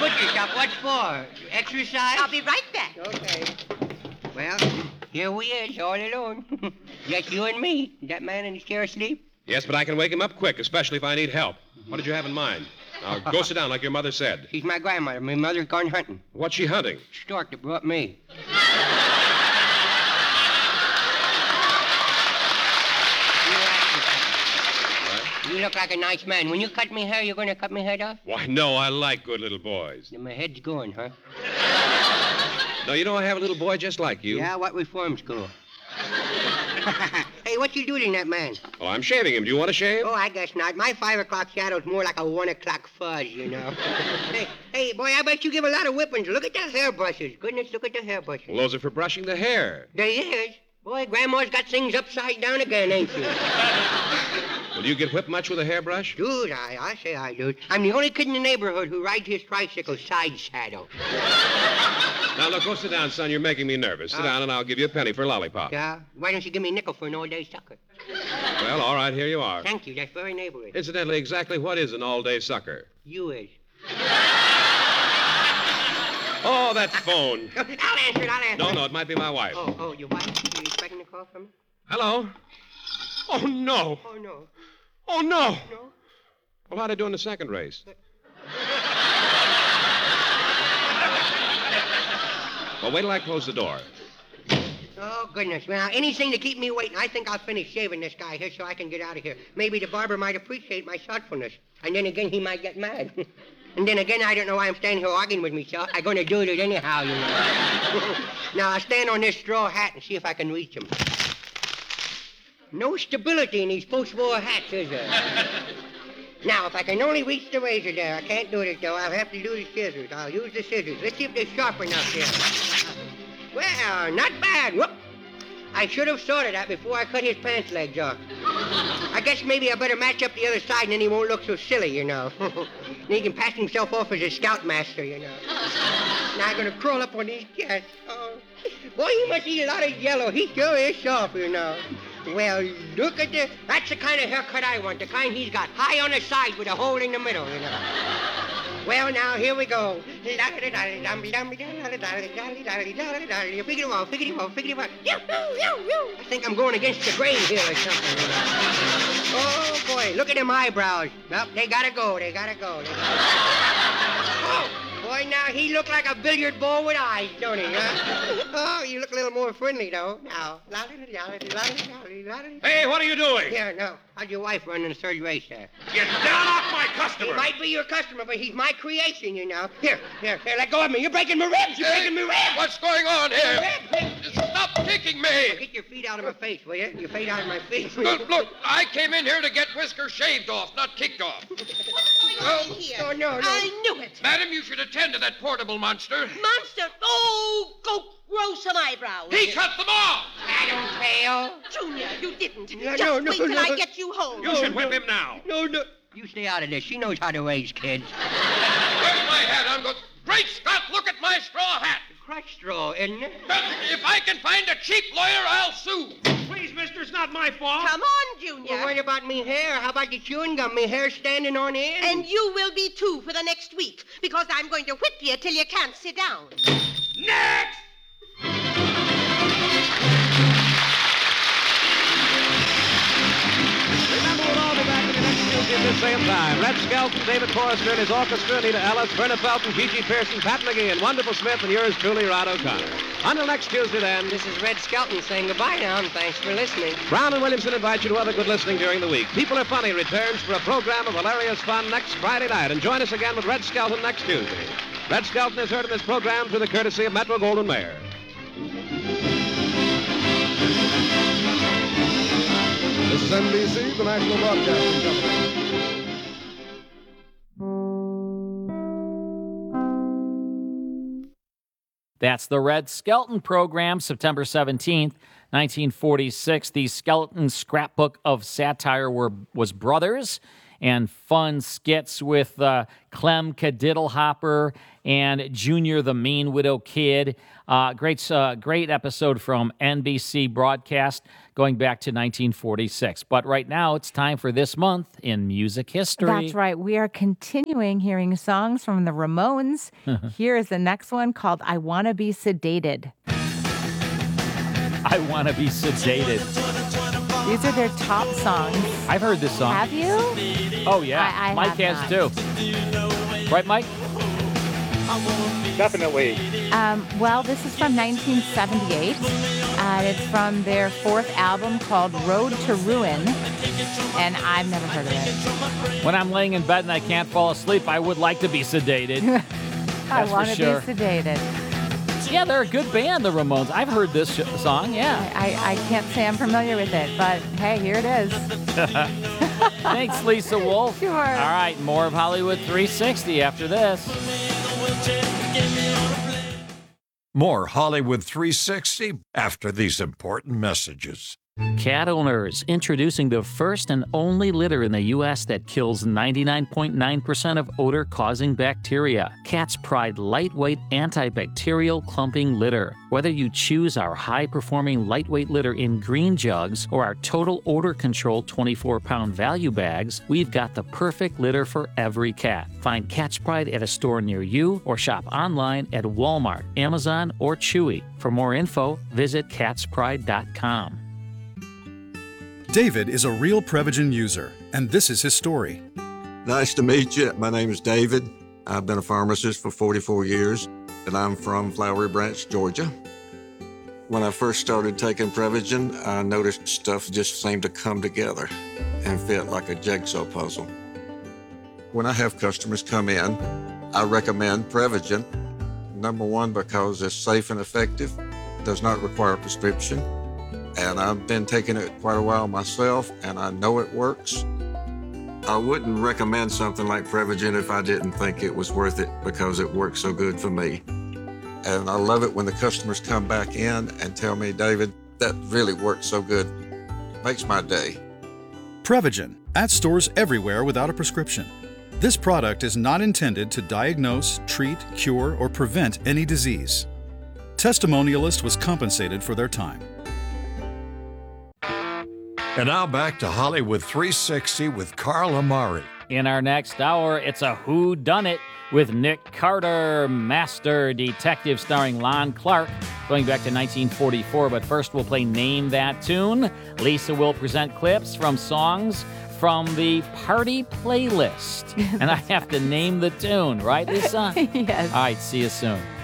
butcher shop. What for? Exercise? I'll be right back. Okay. Well, here we is, all alone. Just you and me. Is that man in his chair asleep? Yes, but I can wake him up quick, especially if I need help. What did you have in mind? Now, go sit down like your mother said. She's my grandmother. My mother's gone hunting. What's she hunting? Stork that brought me. You look like a nice man. When you cut me hair, you're going to cut me head off? Why, no, I like good little boys. Then my head's going, huh? No, you know I have a little boy just like you. Yeah, what reform school? Hey, what you doing, that man? Well, I'm shaving him. Do you want to shave? Oh, I guess not. My 5 o'clock shadow's more like a 1 o'clock fuzz, you know. hey, boy, I bet you give a lot of whippings. Look at the hairbrushes. Goodness, look at the hairbrushes. Well, those are for brushing the hair. They is. Boy, Grandma's got things upside down again, ain't she? Well, do you get whipped much with a hairbrush? Dude, I say I do. I'm the only kid in the neighborhood who rides his tricycle side saddle. Now, look, go sit down, son. You're making me nervous. Sit down, and I'll give you a penny for a lollipop. Yeah? Why don't you give me a nickel for an all-day sucker? Well, all right, here you are. Thank you. That's very neighborly. Incidentally, exactly what is an all-day sucker? You is. Oh, that phone. I'll answer it. No, it might be my wife. Oh, your wife? You expecting a call from me? Hello? Oh, no. Oh, no. Oh, no. No? Well, how'd I do in the second race? Well, wait till I close the door. Oh, goodness. Well, anything to keep me waiting. I think I'll finish shaving this guy here so I can get out of here. Maybe the barber might appreciate my thoughtfulness. And then again, he might get mad. And then again, I don't know why I'm standing here arguing with myself. I'm going to do it anyhow, you know. Now, I'll stand on this straw hat and see if I can reach him. No stability in these post-war hats, is there? Now, if I can only reach the razor there. I can't do it, though. I'll have to do the scissors. I'll use the scissors. Let's see if they're sharp enough here. Well, not bad. Whoop. I should have sorted that before I cut his pants legs off. I guess maybe I better match up the other side and then he won't look so silly, you know. Then he can pass himself off as a scoutmaster, you know. Now I'm going to crawl up on these chests. Oh. Boy, he must eat a lot of yellow. He sure is soft, you know. Well, look at this. That's the kind of haircut I want, the kind he's got. High on the side with a hole in the middle, you know. Well, now, here we go. Figgity walk. I think I'm going against the grain here or something. You know. Oh, boy, look at them eyebrows. Well, they gotta go. Oh, boy, now he look like a billiard ball with eyes, don't he, huh? Oh, you look a little more friendly, though. Now. Hey, what are you doing? Here, no. How'd your wife run in the third race there? Get down off my He customer! might be your customer, but he's my creation, you know. Here, let go of me. You're breaking my ribs. Breaking my ribs. What's going on here? Ribs. Stop kicking me! Get your feet out of my face, will you? Your feet out of my face. Look, I came in here to get Whisker shaved off, not kicked off. What's going on here? Oh, no. I knew it. Madam, you should attend to that portable monster. Monster. Oh, go grow some eyebrows. He cut them off! I don't fail. Junior, you didn't. No, Just wait till no. I get you home. You should whip him now. No. You stay out of this. She knows how to raise kids. Where's my hat? I'm going... Great Scott, look at my straw hat! Crutch straw, isn't it? But if I can find a cheap lawyer, I'll sue. Please, mister, it's not my fault. Come on, Junior. Well, what about me hair? How about the chewing gum? Me hair standing on end? And you will be too for the next week, because I'm going to whip you till you can't sit down. Next! Remember, we'll all be back in the next Tuesday at the same time. Red Skelton, David Forrester and his orchestra, Anita Ellis, Verna Felton, Gigi Pearson, Pat McGee, and Wonderful Smith, and yours truly, Rod O'Connor. Until next Tuesday, then, This is Red Skelton saying goodbye now, and thanks for listening. Brown and Williamson invite you to other good listening during the week. People Are Funny returns for a program of hilarious fun next Friday night, and join us again with Red Skelton next Tuesday. Red Skelton is heard in this program through the courtesy of Metro Goldwyn Mayer. This is NBC, the National Broadcasting Company. That's the Red Skelton program, September 17th, 1946. The Skelton scrapbook of satire was Brothers, and fun skits with Clem Kadiddlehopper and Junior the Mean Widow Kid. Great episode from NBC broadcast going back to 1946. But right now, it's time for this month in music history. That's right. We are continuing hearing songs from the Ramones. Here is the next one called I Wanna Be Sedated. I Want to Be Sedated. These are their top songs. I've heard this song. Have you? Oh, yeah. I Mike has have too. Right, Mike? Definitely. Well, this is from 1978. It's from their fourth album called Road to Ruin, and I've never heard of it. When I'm laying in bed and I can't fall asleep, I would like to be sedated. I want to sure. be sedated. Yeah, they're a good band, the Ramones. I've heard this song, yeah. I can't say I'm familiar with it, but hey, here it is. Thanks, Lisa Wolf. Sure. All right, more of Hollywood 360 after this. More Hollywood 360 after these important messages. Cat owners, introducing the first and only litter in the U.S. that kills 99.9% of odor-causing bacteria. Cat's Pride lightweight antibacterial clumping litter. Whether you choose our high-performing lightweight litter in green jugs or our total odor control 24-pound value bags, we've got the perfect litter for every cat. Find Cat's Pride at a store near you or shop online at Walmart, Amazon, or Chewy. For more info, visit catspride.com. David is a real Prevagen user, and this is his story. Nice to meet you. My name is David. I've been a pharmacist for 44 years, and I'm from Flowery Branch, Georgia. When I first started taking Prevagen, I noticed stuff just seemed to come together and fit like a jigsaw puzzle. When I have customers come in, I recommend Prevagen. Number one, because it's safe and effective, does not require a prescription. And I've been taking it quite a while myself, and I know it works. I wouldn't recommend something like Prevagen if I didn't think it was worth it because it works so good for me. And I love it when the customers come back in and tell me, David, that really works so good. Makes my day. Prevagen, at stores everywhere without a prescription. This product is not intended to diagnose, treat, cure, or prevent any disease. Testimonialist was compensated for their time. And now back to Hollywood 360 with Carl Amari. In our next hour, it's a Who Done It with Nick Carter, Master Detective starring Lon Clark, going back to 1944. But first, we'll play Name That Tune. Lisa will present clips from songs from the party playlist. And I have to name the tune, right, Lisa? Yes. All right, see you soon.